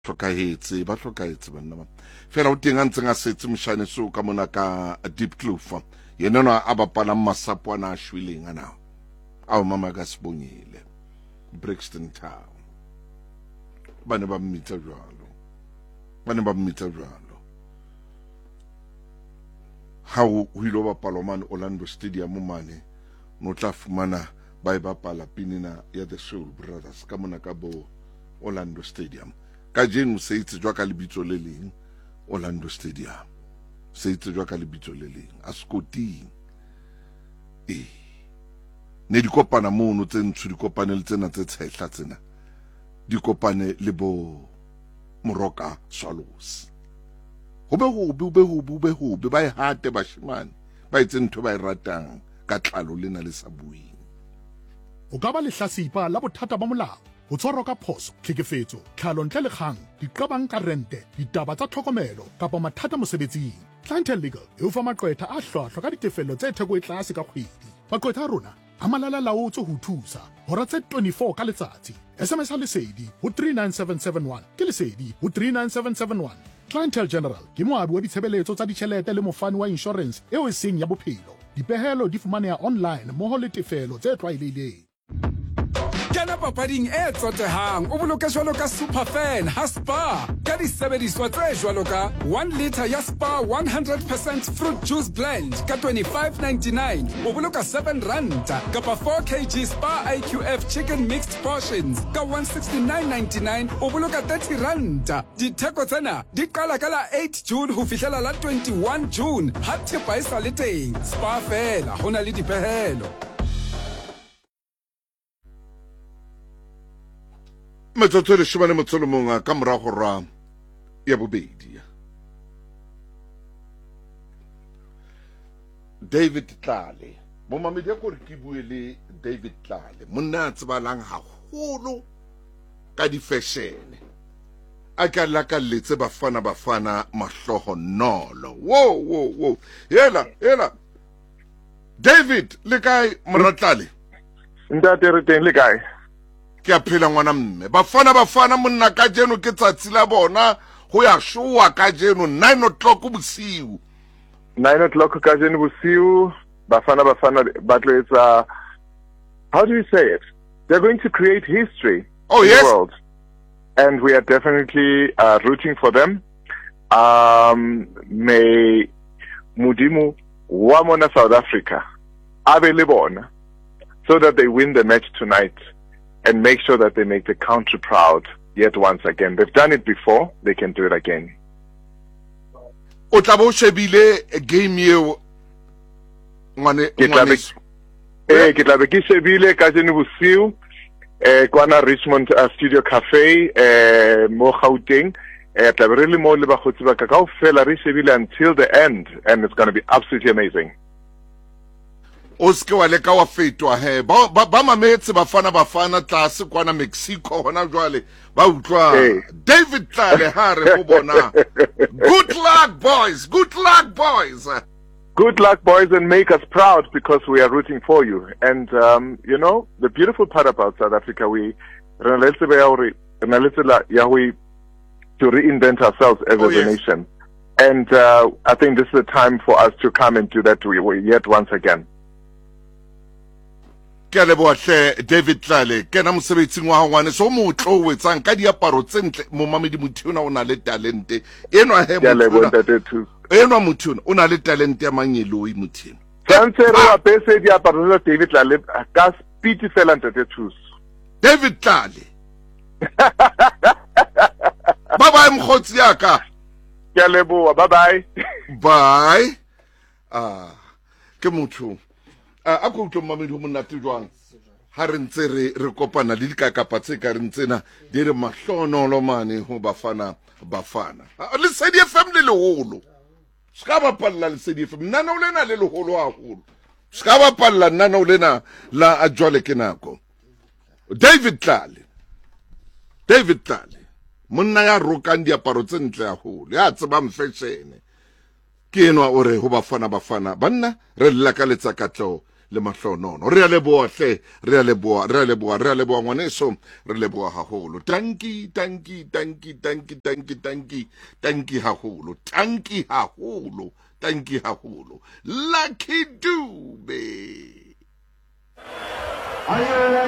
hlokahetse banna ba fela o teng a ntseng a setse moshane so ka mona ka Deep Kloof yenana a bapala masapo ana a shwileng ana a mama ka Sibongile Brixton Town bane ba mmitsa jwalo ha o hilo bapala man Orlando Stadium mane no tla fumana ba bapala pinina ya the Soul Brothers ka mona ka bo Orlando Stadium ka jeno se itse jwa ka lebitso le leng Orlando Stadium se itse jwa ka lebitso le leng a Scotty ne di kopana mono tse ntsho di kopane le tsena tse tshehla tsena di kopane le bo Moroka Swallows ho be ba hate bashimane ba itse ntho ba ratang ka tlalo lena le sa buing o ka ba lehlasipa la bothata ba molao ho tshwarwa ka phoso tlhekefetso tlhalo ntle le kgang diqabang ka rente ditaba tsa tlhokomelo kapa mathata mosebetsing Clientele Legal e o fa maqwetha a hlwahlwa ka ditefello tse theko e tlase ka kgwedi maqwetha a rona a malala laotse ho thusa hora tse 24 ka letsatsi SMS lesedi ho 39771 ke lesedi ho 39771 Clientele General ke moabi wa ditshebeletso tsa ditjhelete le mofani wa insurance eo e seng ya bophelo dipehelo di fumaneha online moho le tefelo tse tlwaelehileng Kena papading e tsotehang o boloke jwalo ka Superfan ha Spa ka disebediswa tse jwalo ka 1 liter ya Spa 100% fruit juice blend ka 25.99 o boloka 7 rand kapa 4 kg Spa IQF chicken mixed portions ka 169.99 o boloka 30 rand ditheko tsena di qala ka la 8 June ho fihlela la 21 June ha thepa e sa le teng Spa fela hona le dipehelo metsotso le shimane motsolomonga ka morago ra ya bobedi David Tlale mo mamedi ya gore ke bue le David Tlale monna a tsebalang haholo ka di fashion a ka la ka letse bafana mahloho nolo wo hela David le kae moratlale ntate re teng le kae ke a phela ngwana mme bafana monna ka jeno ke tsatsi la bona go ya showa ka jeno 9 o'clock bosiu 9 o'clock ka jeno bosiu bafana ba tlo etsa how do you say it they're going to create history in the world and we are definitely rooting for them may Mudimu wa mona South Africa abe le bona so that they win the match tonight and make sure that they make the country proud yet once again. They've done it before, they can do it again. O tla bo shebile game eo ngwane ke tla be ke shebile ka jeno bosiu kwana Richmond Studio Cafe mo Gauteng tla be re le mo le bagotsi ba ka kaofela re shebile until the end and it's going to be absolutely amazing. O ske wa leka wa fetwa he ba mametse bafana tlase kwana Mexico hona jwale ba utlwa David Tlale ha re ho bona good luck boys and make us proud because we are rooting for you and you know the beautiful part about South Africa we to reinvent ourselves as a nation and I think this is the time for us to come and do that yet once again. Ke a leboha David Tlale ke na mosebetsing wa ngwane so motlo o etsang ka diaparo tsentle mo mamedi motho o na le talente enwa he motho o na le talente ya manyeloi motho tsantse re wa pese diaparo tsa David Tlale ka speed fela ntate thuso David Tlale bye mkhotsi yaka ke a leboha bye ke motho a go tlo mamedi ho monate jwang ha re ntse re kopana le dikakapa tse ka re ntsena di re mahlonolo mane ho bafana le Sedi FM le leholo ska ba palla le Sedi FM nana o lena le leholo haholo ska ba palla nana o lena la a jwale ke nako David Tlale monna ya rokang diaparo tse ntle haholo ya tseba mfashene ke enwa o re ho bafana banna re lla ka letsa katlo le mahlonono re a leboa hle re a leboa ngwaneso re leboa haholo tanki haholo tanki haholo Lucky Dube.